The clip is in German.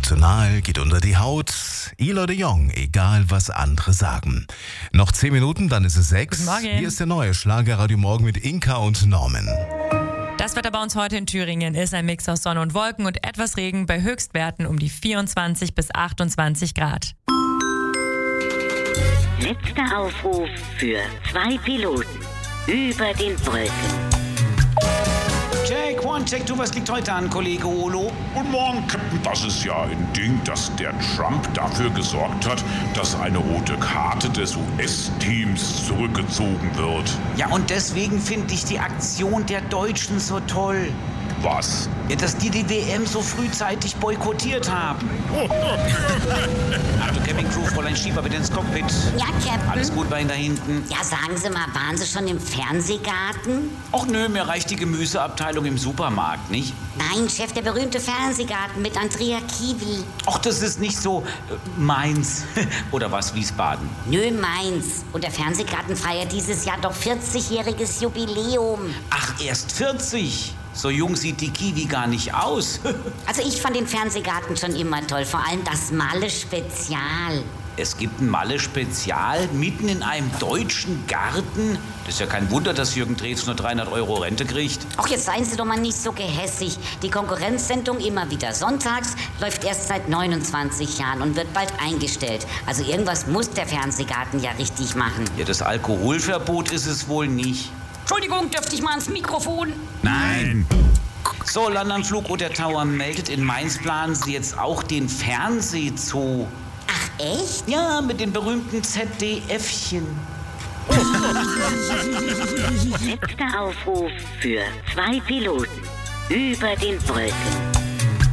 emotional, geht unter die Haut. Ilo de Jong, egal was andere sagen. Noch 10 Minuten, dann ist es 6. Guten Morgen. Hier ist der neue Schlagerradio Morgen mit Inka und Norman. Das Wetter bei uns heute in Thüringen ist ein Mix aus Sonne und Wolken und etwas Regen bei Höchstwerten um die 24 bis 28 Grad. Letzter Aufruf für 2 Piloten über den Wolken. Check, one, check, two, was liegt heute an, Kollege Olo? Guten Morgen, Captain. Das ist ja ein Ding, dass der Trump dafür gesorgt hat, dass eine rote Karte des US-Teams zurückgezogen wird. Ja, und deswegen finde ich die Aktion der Deutschen so toll. Was? Ja, dass die WM so frühzeitig boykottiert haben. Also Cabin Crew, Fräulein Schieber, bitte ins Cockpit. Ja, Captain. Alles gut bei Ihnen da hinten? Ja, sagen Sie mal, waren Sie schon im Fernsehgarten? Och nö, mir reicht die Gemüseabteilung im Supermarkt, nicht? Nein, Chef, der berühmte Fernsehgarten mit Andrea Kiewel. Och, das ist nicht so meins. Oder was, Wiesbaden? Nö, meins. Und der Fernsehgarten feiert dieses Jahr doch 40-jähriges Jubiläum. Ach, erst 40? So jung sieht die Kiwi gar nicht aus. Also ich fand den Fernsehgarten schon immer toll, vor allem das Malle-Spezial. Es gibt ein Malle-Spezial mitten in einem deutschen Garten. Das ist ja kein Wunder, dass Jürgen Drews nur 300 € Rente kriegt. Ach, jetzt seien Sie doch mal nicht so gehässig. Die Konkurrenzsendung immer wieder sonntags läuft erst seit 29 Jahren und wird bald eingestellt. Also irgendwas muss der Fernsehgarten ja richtig machen. Ja, das Alkoholverbot ist es wohl nicht. Entschuldigung, dürfte ich mal ans Mikrofon? Nein. So, Landanflug oder Tower meldet, in Mainz planen sie jetzt auch den Fernsehzoo. Ach, echt? Ja, mit den berühmten ZDFchen. Letzter Aufruf für 2 Piloten über den Wolken.